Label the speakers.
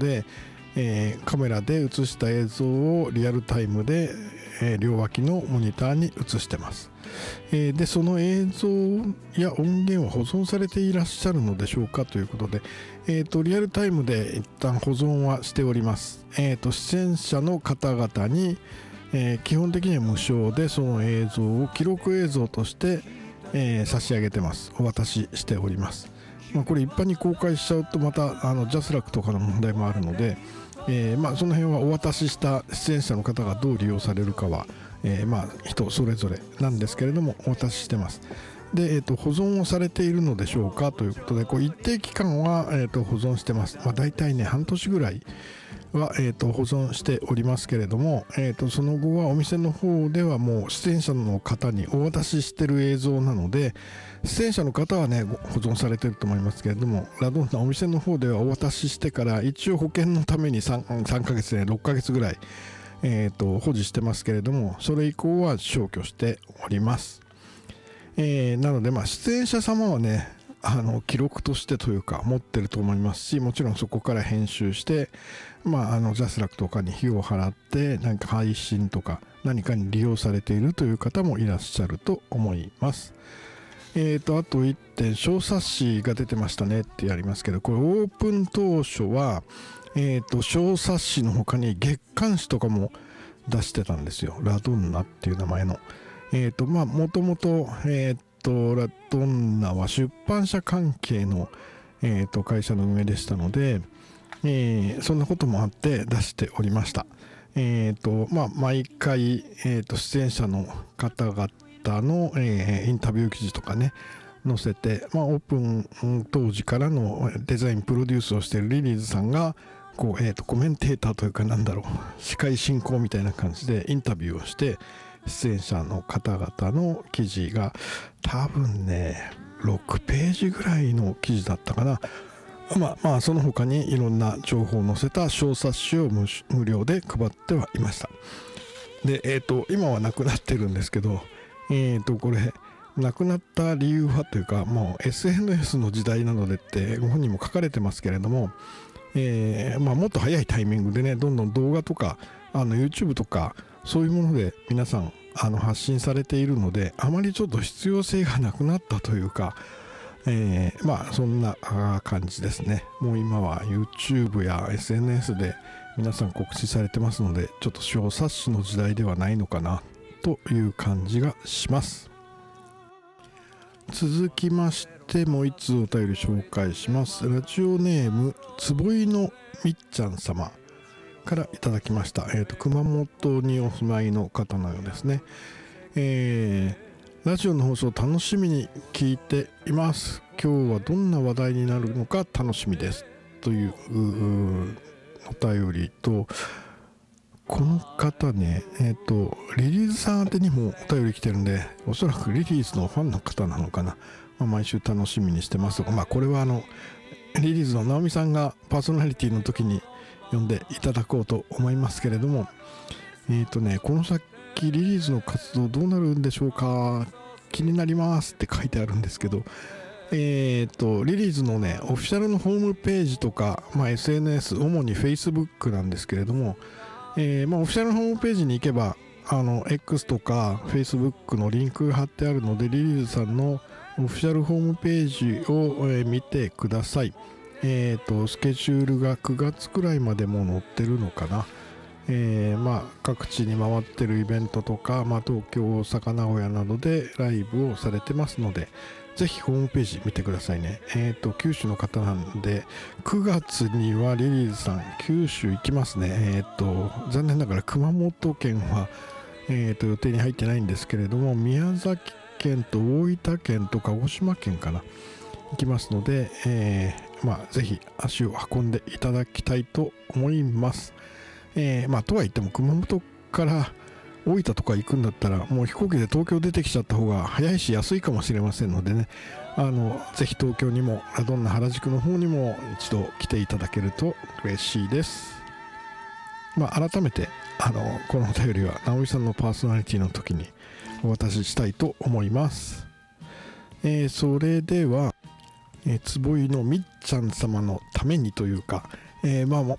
Speaker 1: で、カメラで映した映像をリアルタイムで、両脇のモニターに映してます。でその映像や音源は保存されていらっしゃるのでしょうかということで、リアルタイムで一旦保存はしております。出演者の方々に、基本的には無償でその映像を記録映像として、差し上げてます。お渡ししております。これ一般に公開しちゃうとまたジャスラックとかの問題もあるので、その辺はお渡しした出演者の方がどう利用されるかは、人それぞれなんですけれども、お渡ししてます。で、保存をされているのでしょうかということで、一定期間は、保存してます。大体ね半年ぐらいは、保存しておりますけれども、その後はお店の方ではもう出演者の方にお渡ししている映像なので、出演者の方はね保存されていると思いますけれども、ラドンナお店の方ではお渡ししてから一応保険のために3ヶ月で6ヶ月ぐらい、保持してますけれども、それ以降は消去しております。なので出演者様はね記録としてというか持ってると思いますし、もちろんそこから編集して、ジャスラックとかに費用を払って何か配信とか何かに利用されているという方もいらっしゃると思います。あと1点、小冊子が出てましたねってやりますけど、これオープン当初は、小冊子の他に月刊誌とかも出してたんですよ。ラドンナっていう名前の。もともと、ラドンナは出版社関係の、会社の運営でしたので、そんなこともあって出しておりました。毎回、出演者の方々の、インタビュー記事とかね載せて、オープン当時からのデザインプロデュースをしているリリーズさんがコメンテーターというか司会進行みたいな感じでインタビューをして、出演者の方々の記事が多分ね6ページぐらいの記事だったかな。その他にいろんな情報を載せた小冊子を無料で配ってはいました。で、今はなくなってるんですけど、これなくなった理由はというか、もう SNS の時代なのでってご本人も書かれてますけれども、もっと早いタイミングでねどんどん動画とかYouTube とかそういうもので皆さん発信されているので、あまりちょっと必要性がなくなったというか、そんな感じですね。もう今は YouTube や SNS で皆さん告知されてますので、ちょっと小冊子の時代ではないのかなという感じがします。続きましてもう一つお便り紹介します。ラジオネームつぼいのみっちゃん様からいただきました。熊本にお住まいの方のようですね。ラジオの放送楽しみに聞いています。今日はどんな話題になるのか楽しみですというお便りと、この方ねリリーズさん宛てにもお便り来てるんで、おそらくリリーズのファンの方なのかな。毎週楽しみにしてますとか、これはリリーズの直美さんがパーソナリティの時に読んでいただこうと思いますけれども、この先リリーズの活動どうなるんでしょうか、気になりますって書いてあるんですけど、リリーズのねオフィシャルのホームページとか、SNS 主に Facebook なんですけれども、オフィシャルのホームページに行けばX とか Facebook のリンクが貼ってあるので、リリーズさんのオフィシャルホームページを、見てください。スケジュールが9月くらいまでも載ってるのかな。各地に回ってるイベントとか、東京、大阪、名古屋などでライブをされてますので、ぜひホームページ見てくださいね。九州の方なんで、9月にはリリーズさん九州行きますね。残念ながら熊本県は、予定に入ってないんですけれども、宮崎県と大分県と鹿児島県かな行きますので、ぜひ足を運んでいただきたいと思います。とは言っても熊本から大分とか行くんだったらもう飛行機で東京出てきちゃった方が早いし安いかもしれませんのでね、ぜひ東京にもラドンナ原宿の方にも一度来ていただけると嬉しいです。改めてこのお便りは直美さんのパーソナリティの時にお渡ししたいと思います。それではつぼいのみっちゃん様のためにというか、